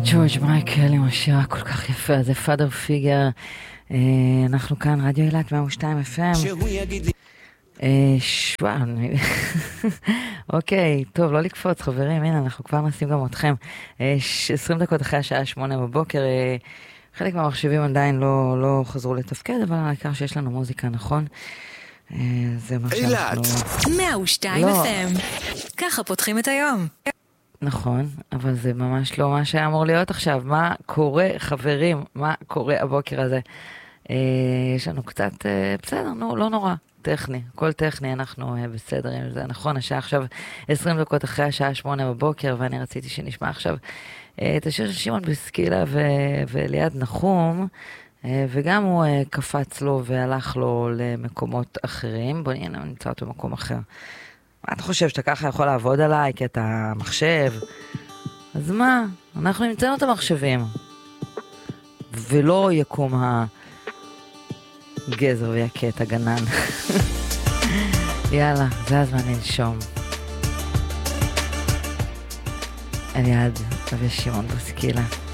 ג'ורג' מייקל עם השיר כל כך יפה, זה פאדר פיגר. אנחנו כאן, רדיו אילת 102 FM. אוקיי, טוב, לא לקפוץ חברים, הנה אנחנו כבר נשים גם אתכם. 20 דקות אחרי השעה 8 בבוקר, חלק מהמחשבים עדיין לא חזרו לתפקד, אבל העיקר שיש לנו מוזיקה, נכון? זה מה שאנחנו... אילת 102 FM, ככה פותחים את היום. נכון, אבל זה ממש לא מה שהיה אמור להיות עכשיו. מה קורה, חברים? מה קורה הבוקר הזה? יש לנו קצת, בסדר, לא נורא, טכני, הכל טכני, אנחנו בסדר עם זה. נכון, השעה עכשיו 20 דקות אחרי השעה 8 בבוקר, ואני רציתי שנשמע עכשיו את השיר של שמעון בוסקילה וליד נחום, וגם הוא קפץ לו והלך לו למקומות אחרים. בוא נמצא אותו במקום אחר. מה אתה חושב, שאתה ככה יכול לעבוד עליי כי אתה מחשב? אז מה? אנחנו נמצאנו את המחשבים. ולא יקום הגזר ויקה את הגנן. יאללה, זה הזמן לנשום. אליעד ושמעון בוסקילה.